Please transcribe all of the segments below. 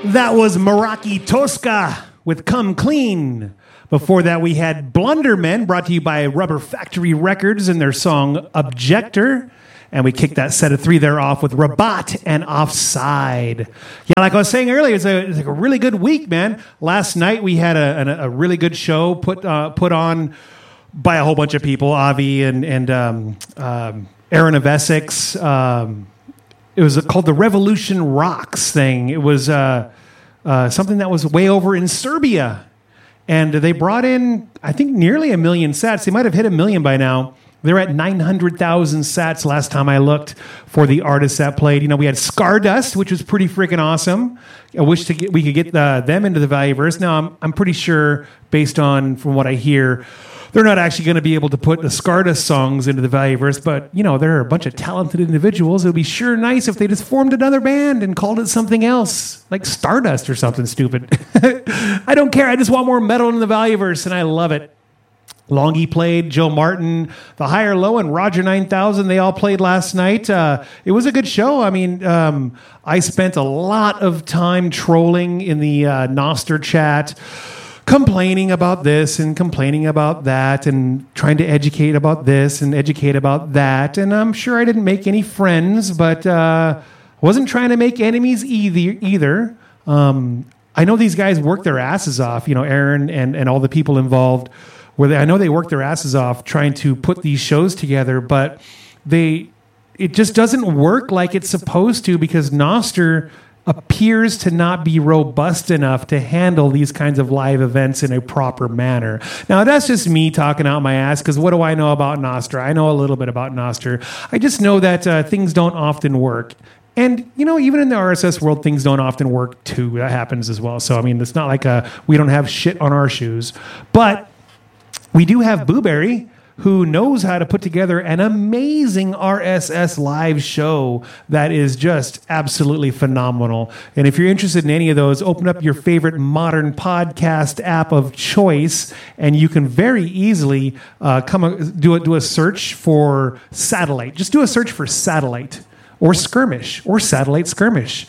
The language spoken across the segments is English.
That was Meraki Tosca with Come Clean. Before that, we had Blundermen, brought to you by Rubber Factory Records and their song Objector. And we kicked that set of three there off with Rabat and Offside. Yeah, like I was saying earlier, it's a really good week, man. Last night we had a really good show put on by a whole bunch of people, Avi and Aaron of Essex. It was called the Revolution Rocks thing. It was something that was way over in Serbia. And they brought in, I think, nearly 1 million sats. They might have hit 1 million by now. They're at 900,000 sats last time I looked for the artists that played. You know, we had Scardust, which was pretty freaking awesome. I wish we could get them into the Valueverse. Now, I'm pretty sure, based on from what I hear, they're not actually going to be able to put the Scardust songs into the Valueverse, but, you know, they're a bunch of talented individuals. It would be sure nice if they just formed another band and called it something else, like Stardust or something stupid. I don't care. I just want more metal in the Valueverse, and I love it. Longy played, Joe Martin, The Higher Low, and Roger 9000. They all played last night. It was a good show. I mean, I spent a lot of time trolling in the Noster chat, complaining about this and complaining about that and trying to educate about this and educate about that. And I'm sure I didn't make any friends, but wasn't trying to make enemies either. I know these guys work their asses off, you know, Aaron and all the people involved. I know they work their asses off trying to put these shows together, but it just doesn't work like it's supposed to because Noster appears to not be robust enough to handle these kinds of live events in a proper manner. Now, that's just me talking out my ass, because what do I know about Noster? I know a little bit about Noster. I just know that things don't often work. And, you know, even in the RSS world, things don't often work, too. That happens as well. So, I mean, it's not like we don't have shit on our shoes. But we do have Booberry, who knows how to put together an amazing RSS live show that is just absolutely phenomenal. And if you're interested in any of those, open up your favorite modern podcast app of choice, and you can very easily do a search for Satellite. Just do a search for Satellite or Skirmish or Satellite Skirmish.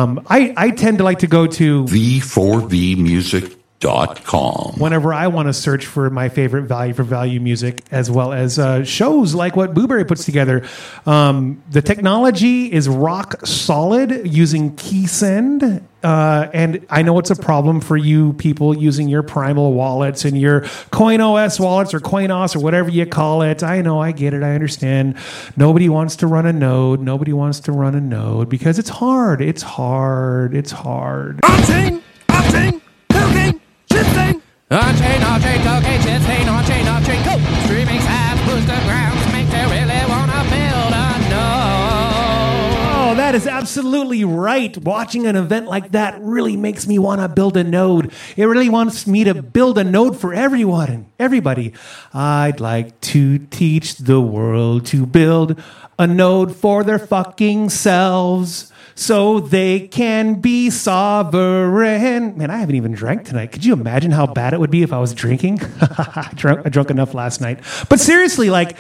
I tend to like to go to V4Vmusic.com whenever I want to search for my favorite value for value music, as well as shows like what Booberry puts together. The technology is rock solid using KeySend, and I know it's a problem for you people using your Primal wallets and your CoinOS wallets or CoinOS or whatever you call it. I know, I get it, I understand. Nobody wants to run a node. Nobody wants to run a node because it's hard. It's hard. It's hard. On-chain, cocaine, shifting. On-chain, cocaine, shifting, on-chain, coke. Streaming size, booster grounds, make they really want to build a node. Oh, that is absolutely right. Watching an event like that really makes me want to build a node. It really wants me to build a node for everybody. I'd like to teach the world to build a node for their fucking selves, so they can be sovereign. Man, I haven't even drank tonight. Could you imagine how bad it would be if I was drinking? I drunk enough last night. But seriously, like,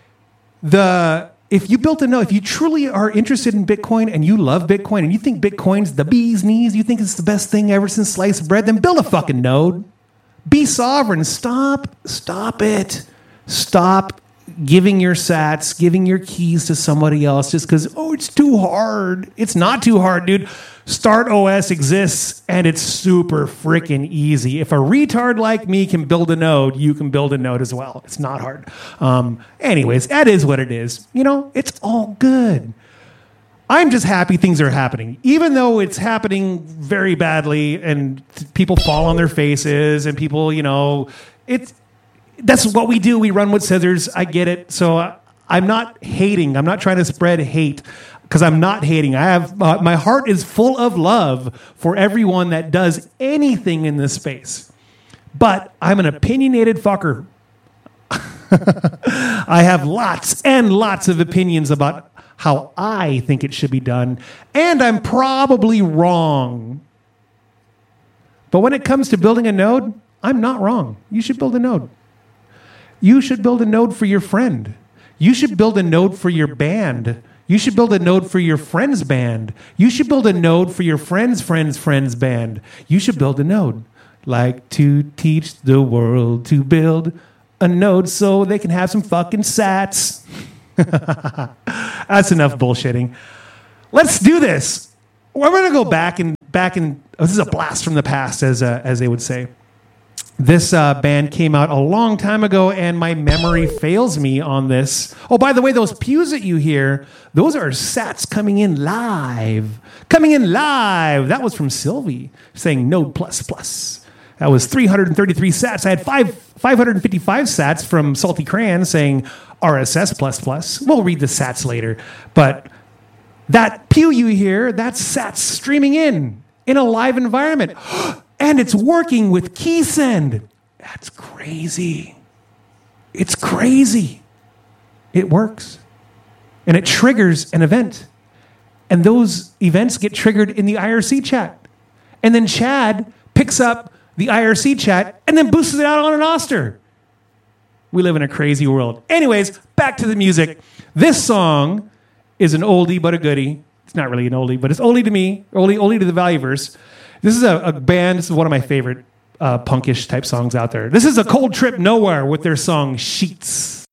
if you built a node, if you truly are interested in Bitcoin and you love Bitcoin and you think Bitcoin's the bee's knees, you think it's the best thing ever since sliced bread, then build a fucking node. Be sovereign. Stop it. Stop giving your sats, giving your keys to somebody else just because, it's too hard. It's not too hard, dude. StartOS exists, and it's super freaking easy. If a retard like me can build a node, you can build a node as well. It's not hard. Anyways, that is what it is. You know, it's all good. I'm just happy things are happening, even though it's happening very badly and people fall on their faces and people, you know, that's what we do. We run with scissors. I get it. So I'm not hating. I'm not trying to spread hate because I'm not hating. I have my heart is full of love for everyone that does anything in this space. But I'm an opinionated fucker. I have lots and lots of opinions about how I think it should be done. And I'm probably wrong. But when it comes to building a node, I'm not wrong. You should build a node. You should build a node for your friend. You should build a node for your band. You should build a node for your friend's band. You should build a node for your friend's band. You should build a node. Like to teach the world to build a node so they can have some fucking sats. That's enough bullshitting. Let's do this. We're going to go back and this is a blast from the past, as they would say. This band came out a long time ago, and my memory fails me on this. Oh, by the way, those pews that you hear, those are sats coming in live. That was from Sylvie saying Node++. That was 333 sats. I had 555 sats from Salty Cran saying RSS++. We'll read the sats later. But that pew you hear, that's sats streaming in a live environment. And it's working with KeySend. That's crazy. It's crazy. It works. And it triggers an event. And those events get triggered in the IRC chat. And then Chad picks up the IRC chat and then boosts it out on an Oster. We live in a crazy world. Anyways, back to the music. This song is an oldie but a goodie. It's not really an oldie, but it's oldie to me, oldie to the Valueverse. This is a band, this is one of my favorite punkish type songs out there. This is A Cold Trip Nowhere with their song Sheets.